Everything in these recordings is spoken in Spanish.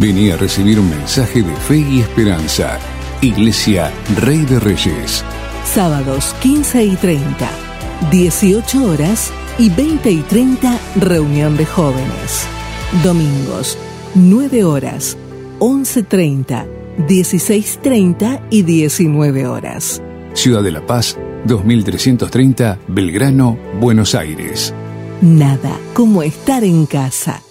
Vení a recibir un mensaje de fe y esperanza. Iglesia Rey de Reyes. Sábados 15 y 30, 18 horas y 20 y 30, reunión de jóvenes. Domingos, 9 horas, 11:30, 16:30 y 19 horas. Ciudad de La Paz, 2330, Belgrano, Buenos Aires. Nada como estar en casa.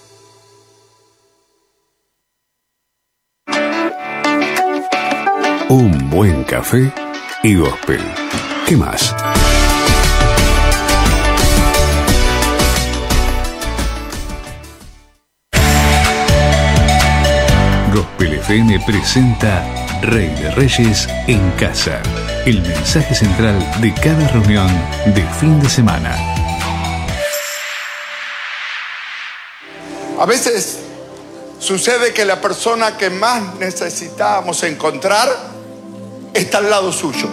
Un buen café y gospel. ¿Qué más? Gospel FM presenta Rey de Reyes en casa. El mensaje central de cada reunión de fin de semana. A veces sucede que la persona que más necesitábamos encontrar está al lado suyo.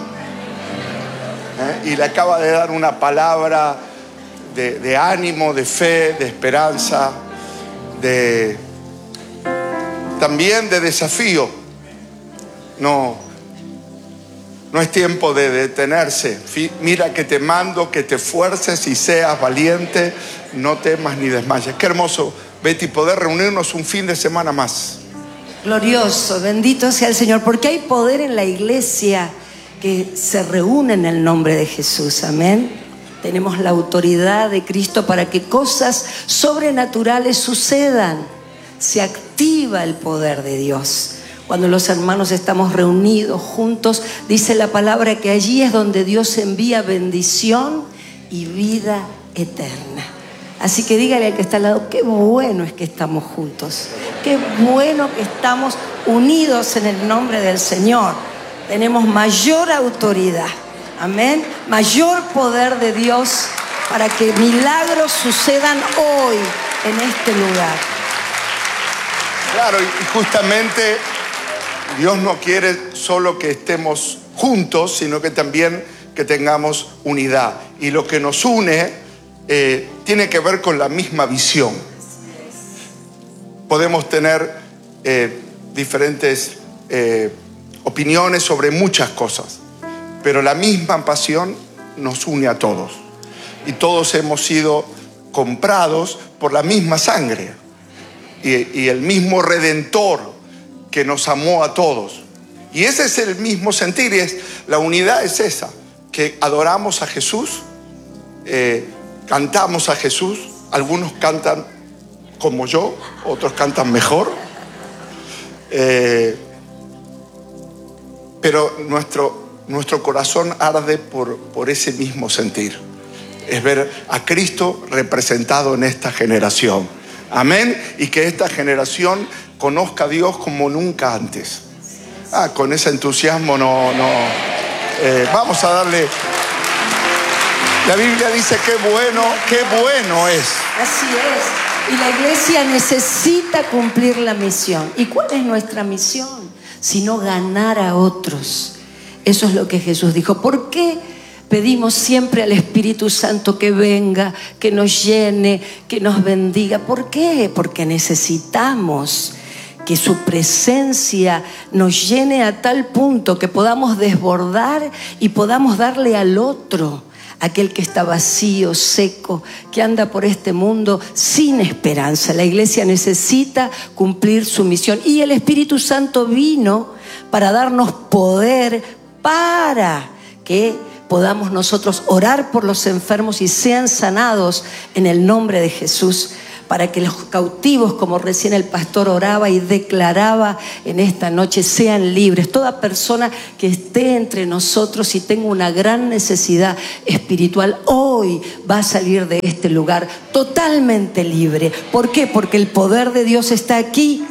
Y le acaba de dar una palabra de ánimo, de fe, de esperanza, también de desafío. No es tiempo de detenerse. Mira que te mando, que te esfuerces y seas valiente, no temas ni desmayes. Qué hermoso, Betty, poder reunirnos un fin de semana más. Glorioso, bendito sea el Señor, porque hay poder en la iglesia que se reúne en el nombre de Jesús, amén. Tenemos la autoridad de Cristo para que cosas sobrenaturales sucedan. Se activa el poder de Dios. Cuando los hermanos estamos reunidos juntos, dice la palabra que allí es donde Dios envía bendición y vida eterna. Así que dígale al que está al lado, qué bueno es que estamos juntos. Qué bueno que estamos unidos en el nombre del Señor. Tenemos mayor autoridad, amén, mayor poder de Dios para que milagros sucedan hoy en este lugar. Claro, y justamente Dios no quiere solo que estemos juntos, sino que también que tengamos unidad. Y lo que nos une tiene que ver con la misma visión. Podemos tener diferentes opiniones sobre muchas cosas, pero la misma pasión nos une a todos. Y todos hemos sido comprados por la misma sangre. Y el mismo Redentor que nos amó a todos. Y ese es el mismo sentir, la unidad es esa, que adoramos a Jesús, cantamos a Jesús. Algunos cantan como yo, otros cantan mejor, pero nuestro corazón arde por ese mismo sentir. Es ver a Cristo representado en esta generación. Amén. Y que esta generación conozca a Dios como nunca antes. Con ese entusiasmo vamos a darle. La Biblia dice qué bueno es. Así es. Y la iglesia necesita cumplir la misión. ¿Y cuál es nuestra misión? Sino ganar a otros. Eso es lo que Jesús dijo. ¿Por qué pedimos siempre al Espíritu Santo que venga, que nos llene, que nos bendiga? ¿Por qué? Porque necesitamos que su presencia nos llene a tal punto que podamos desbordar y podamos darle al otro, aquel que está vacío, seco, que anda por este mundo sin esperanza. La iglesia necesita cumplir su misión y el Espíritu Santo vino para darnos poder para que podamos nosotros orar por los enfermos y sean sanados en el nombre de Jesús, para que los cautivos, como recién el pastor oraba y declaraba en esta noche, sean libres. Toda persona que esté entre nosotros y tenga una gran necesidad espiritual, hoy va a salir de este lugar totalmente libre. ¿Por qué? Porque el poder de Dios está aquí.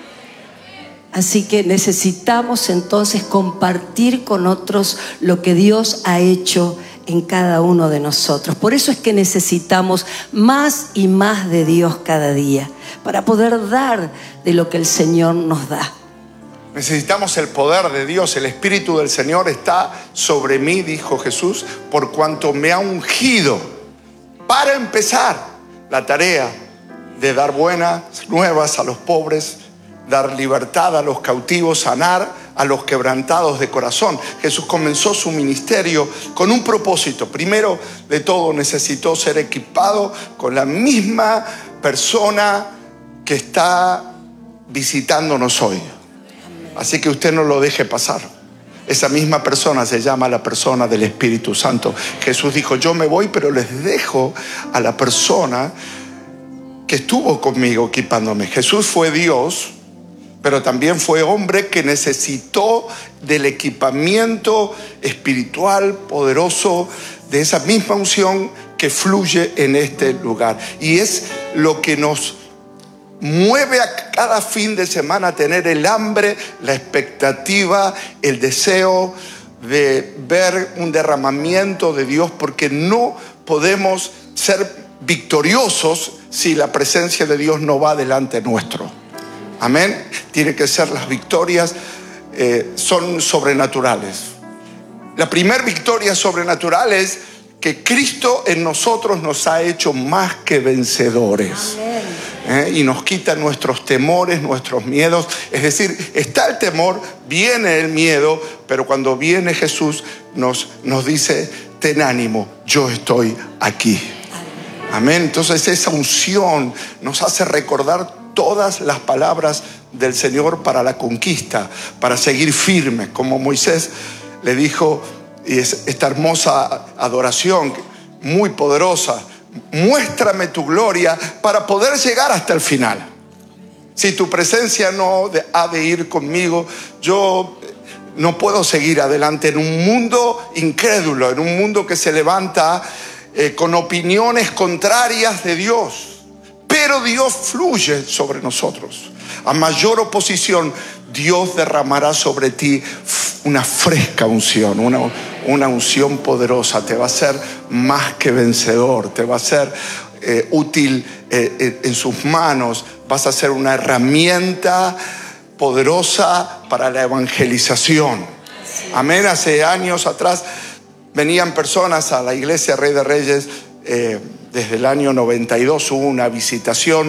Así que necesitamos entonces compartir con otros lo que Dios ha hecho en cada uno de nosotros. Por eso es que necesitamos más y más de Dios cada día, para poder dar de lo que el Señor nos da. Necesitamos el poder de Dios. El Espíritu del Señor está sobre mí, dijo Jesús, por cuanto me ha ungido para empezar la tarea de dar buenas nuevas a los pobres, dar libertad a los cautivos, sanar a los quebrantados de corazón. Jesús comenzó su ministerio con un propósito. Primero de todo, necesitó ser equipado con la misma persona que está visitándonos hoy. Así que usted no lo deje pasar. Esa misma persona se llama la persona del Espíritu Santo. Jesús dijo: yo me voy, pero les dejo a la persona que estuvo conmigo equipándome. Jesús fue Dios, pero también fue hombre que necesitó del equipamiento espiritual poderoso, de esa misma unción que fluye en este lugar. Y es lo que nos mueve a cada fin de semana a tener el hambre, la expectativa, el deseo de ver un derramamiento de Dios, porque no podemos ser victoriosos si la presencia de Dios no va delante nuestro. Amén. Tiene que ser, las victorias son sobrenaturales. La primera victoria sobrenatural es que Cristo en nosotros nos ha hecho más que vencedores. Y nos quita nuestros temores, nuestros miedos. Es decir, está el temor, viene el miedo, pero cuando viene Jesús nos dice: ten ánimo, yo estoy aquí. Amén. Entonces esa unción nos hace recordar todas las palabras del Señor para la conquista, para seguir firmes, como Moisés le dijo, y es esta hermosa adoración muy poderosa: muéstrame tu gloria para poder llegar hasta el final. Si tu presencia no ha de ir conmigo, yo no puedo seguir adelante en un mundo incrédulo, en un mundo que se levanta con opiniones contrarias de Dios. Pero Dios fluye sobre nosotros. A mayor oposición, Dios derramará sobre ti una fresca unción, una unción poderosa. Te va a hacer más que vencedor, te va a ser útil en sus manos. Vas a ser una herramienta poderosa para la evangelización. Amén. Hace años atrás venían personas a la iglesia Rey de Reyes. Desde el año 92 hubo una visitación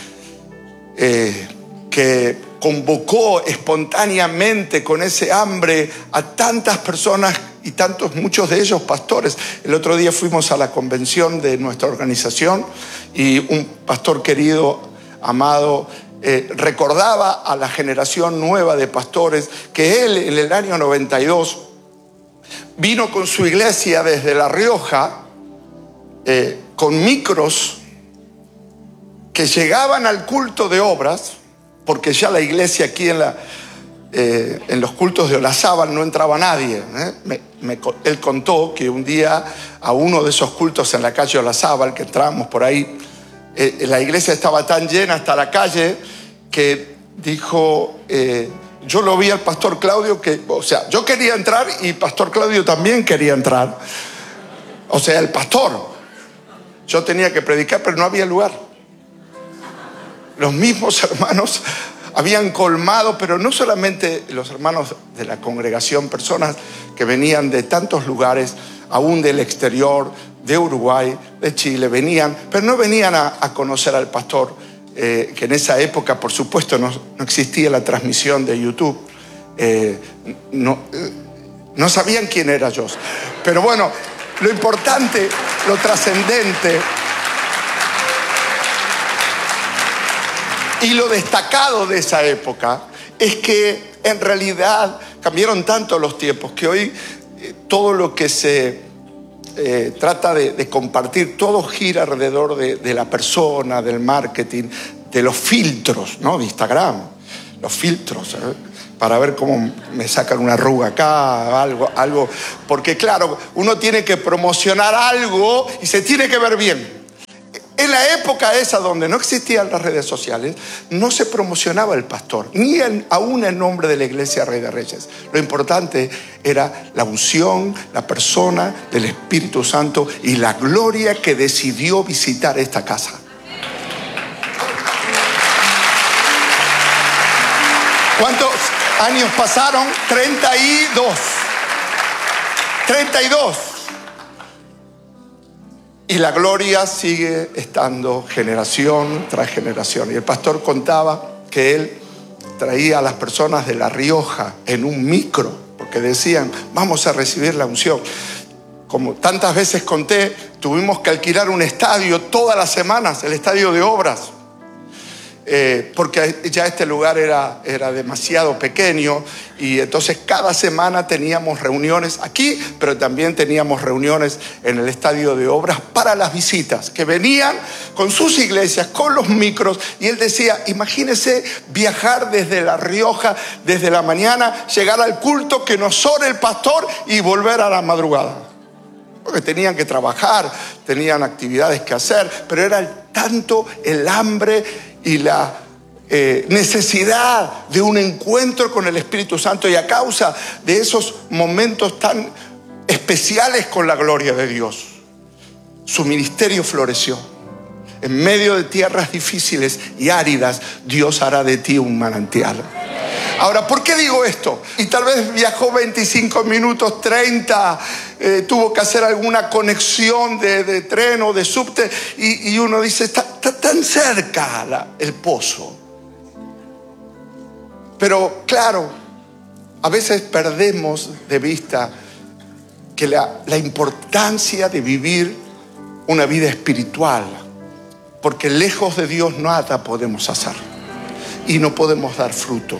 que convocó espontáneamente, con ese hambre, a tantas personas y muchos de ellos pastores. El otro día fuimos a la convención de nuestra organización y un pastor querido, amado, recordaba a la generación nueva de pastores que él, en el año 92, vino con su iglesia desde La Rioja, con micros que llegaban al culto de obras, porque ya la iglesia aquí en los cultos de Olazábal no entraba nadie. Él contó que un día a uno de esos cultos en la calle Olazábal, que entrábamos por ahí, la iglesia estaba tan llena hasta la calle que dijo: yo lo vi al pastor Claudio, yo quería entrar y pastor Claudio también quería entrar. O sea, el pastor. Yo tenía que predicar, pero no había lugar. Los mismos hermanos habían colmado, pero no solamente los hermanos de la congregación, personas que venían de tantos lugares, aún del exterior, de Uruguay, de Chile, venían, pero no venían a conocer al pastor, que en esa época, por supuesto, no existía la transmisión de YouTube. No sabían quién era yo. Pero bueno, lo importante, lo trascendente y lo destacado de esa época es que en realidad cambiaron tanto los tiempos que hoy todo lo que se trata de compartir, todo gira alrededor de la persona, del marketing, de los filtros, ¿no? De Instagram, los filtros, para ver cómo me sacan una arruga acá, algo, porque claro, uno tiene que promocionar algo y se tiene que ver bien. En la época esa donde no existían las redes sociales, no se promocionaba el pastor, ni aún el nombre de la iglesia Rey de Reyes. Lo importante era la unción, la persona del Espíritu Santo y la gloria que decidió visitar esta casa. ¿Cuántos años pasaron? 32. Y la gloria sigue estando generación tras generación. Y el pastor contaba que él traía a las personas de La Rioja en un micro, porque decían, vamos a recibir la unción. Como tantas veces conté, tuvimos que alquilar un estadio todas las semanas, el estadio de Obras, porque ya este lugar era demasiado pequeño, y entonces cada semana teníamos reuniones aquí, pero también teníamos reuniones en el estadio de Obras para las visitas, que venían con sus iglesias, con los micros, y él decía, imagínese viajar desde La Rioja, desde la mañana, llegar al culto, que nos ore el pastor y volver a la madrugada. Porque tenían que trabajar, tenían actividades que hacer, pero era tanto el hambre y la necesidad de un encuentro con el Espíritu Santo, y a causa de esos momentos tan especiales con la gloria de Dios, su ministerio floreció. En medio de tierras difíciles y áridas, Dios hará de ti un manantial. Ahora, ¿por qué digo esto? Y tal vez viajó 25 minutos, 30, tuvo que hacer alguna conexión de tren o de subte, y uno dice, está tan cerca el pozo. Pero claro, a veces perdemos de vista que la importancia de vivir una vida espiritual, porque lejos de Dios nada podemos hacer y no podemos dar fruto.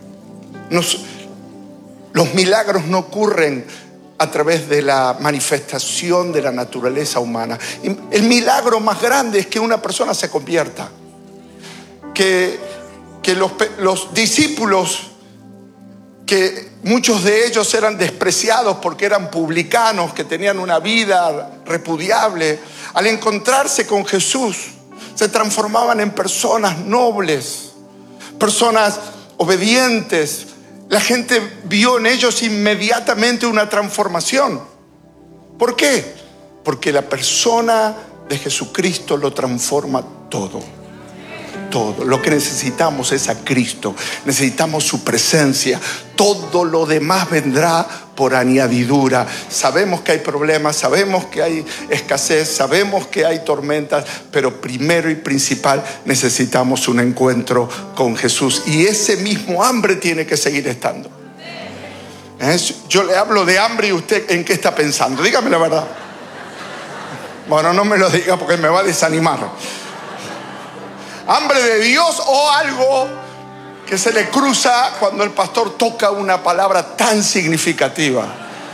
Los milagros no ocurren a través de la manifestación de la naturaleza humana. El milagro más grande es que una persona se convierta. Que los discípulos, que muchos de ellos eran despreciados porque eran publicanos, que tenían una vida repudiable, al encontrarse con Jesús, se transformaban en personas nobles, personas obedientes. La gente vio en ellos inmediatamente una transformación. ¿Por qué? Porque la persona de Jesucristo lo transforma todo. Todo. Lo que necesitamos es a Cristo. Necesitamos su presencia. Todo lo demás vendrá por añadidura. Sabemos que hay problemas, sabemos que hay escasez, sabemos que hay tormentas, pero primero y principal necesitamos un encuentro con Jesús. Y ese mismo hambre tiene que seguir estando. Yo le hablo de hambre y usted ¿en qué está pensando? Dígame la verdad. Bueno, no me lo diga porque me va a desanimar. Hambre de Dios o algo que se le cruza cuando el pastor toca una palabra tan significativa.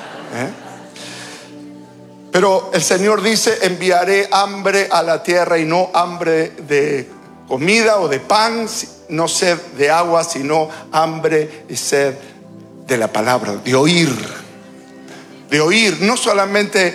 Pero el Señor dice, enviaré hambre a la tierra, y no hambre de comida o de pan, no sed de agua, sino hambre y sed de la palabra, de oír. De oír, no solamente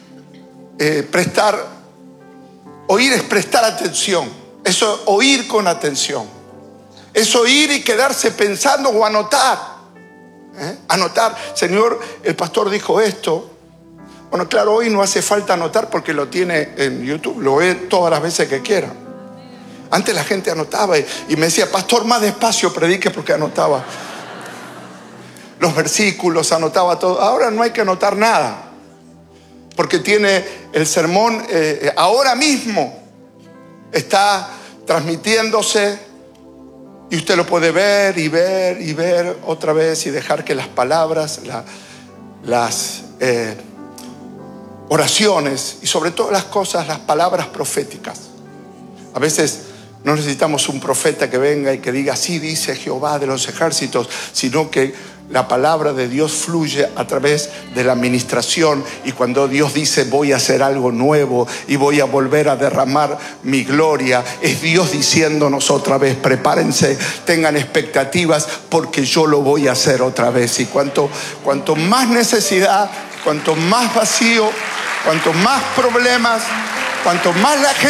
oír es prestar atención. Eso es oír con atención. Es oír y quedarse pensando o anotar. Anotar. Señor, el pastor dijo esto. Bueno, claro, hoy no hace falta anotar porque lo tiene en YouTube. Lo ve todas las veces que quiera. Antes la gente anotaba y me decía, pastor, más despacio predique, porque anotaba los versículos, anotaba todo. Ahora no hay que anotar nada, porque tiene el sermón ahora mismo. Está transmitiéndose y usted lo puede ver y ver y ver otra vez, y dejar que las palabras, las oraciones y sobre todas las cosas, las palabras proféticas. A veces no necesitamos un profeta que venga y que diga, así dice Jehová de los ejércitos, sino que la palabra de Dios fluye a través de la administración, y cuando Dios dice voy a hacer algo nuevo y voy a volver a derramar mi gloria, es Dios diciéndonos otra vez, prepárense, tengan expectativas, porque yo lo voy a hacer otra vez. Y cuanto más necesidad, cuanto más vacío, cuanto más problemas, cuanto más la gente